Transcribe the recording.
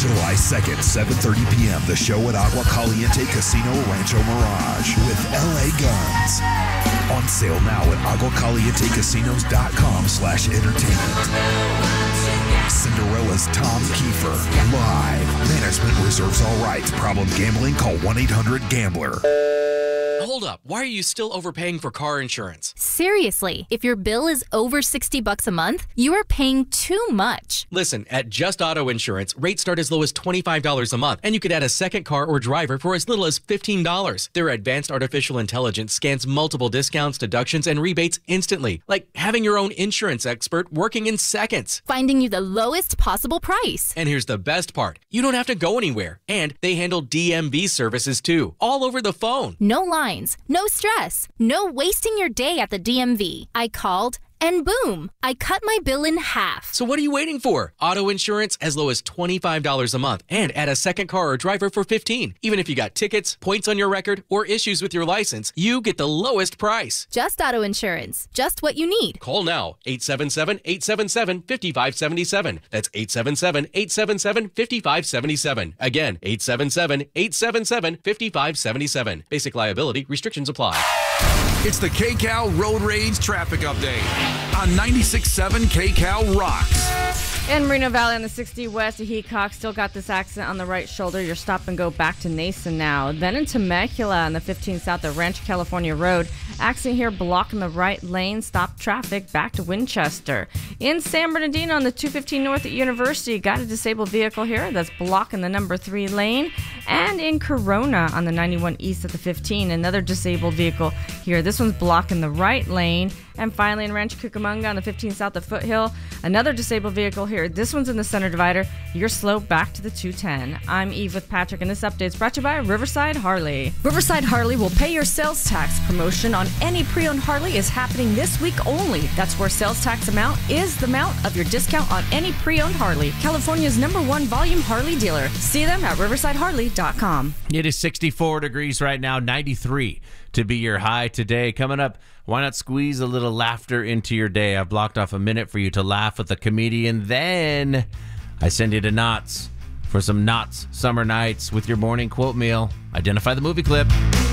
July 2nd, 7:30 p.m., the show at Agua Caliente Casino Rancho Mirage with LA Guns. On sale now at aguacalientecasinos.com/entertainment. Cinderella's Tom Kiefer, live. Management reserves all rights. Problem gambling? Call 1-800-GAMBLER. Hold up. Why are you still overpaying for car insurance? Seriously, if your bill is over $60 a month, you are paying too much. Listen, at Just Auto Insurance, rates start as low as $25 a month, and you could add a second car or driver for as little as $15. Their advanced artificial intelligence scans multiple discounts, deductions, and rebates instantly, like having your own insurance expert working in seconds. Finding you the lowest possible price. And here's the best part. You don't have to go anywhere. And they handle DMV services too, all over the phone. No lines, no stress, no wasting your day at the DMV. I called, and boom, I cut my bill in half. So what are you waiting for? Auto insurance as low as $25 a month, and add a second car or driver for $15. Even if you got tickets, points on your record, or issues with your license, you get the lowest price. Just Auto Insurance, just what you need. Call now, 877-877-5577. That's 877-877-5577. Again, 877-877-5577. Basic liability restrictions apply. It's the KCAL Road Rage Traffic Update on 96.7 KCAL Rocks. In Moreno Valley on the 60 West, a Heacock still got this accident on the right shoulder. Your stop and go back to Nason now. Then in Temecula on the 15 South at Rancho California Road. Accident here blocking the right lane. Stop traffic back to Winchester. In San Bernardino on the 215 North at University, got a disabled vehicle here that's blocking the number 3 lane. And in Corona on the 91 East at the 15, another disabled vehicle here. This one's blocking the right lane. And finally in Rancho Cucamonga on the 15 South at Foothill, another disabled vehicle here. This one's in the center divider. You're slow back to the 210. I'm Eve with Patrick, and this update is brought to you by Riverside Harley. Riverside Harley will pay your sales tax. Promotion on any pre-owned Harley is happening this week only. That's where sales tax amount is the amount of your discount on any pre-owned Harley. California's #1 volume Harley dealer. See them at riversideharley.com. It is 64 degrees right now, 93 to be your high today. Coming up, why not squeeze a little laughter into your day? I've blocked off a minute for you to laugh with a comedian. Then I send you to Knott's for some Knott's Summer Nights with your morning quote meal. Identify the movie clip.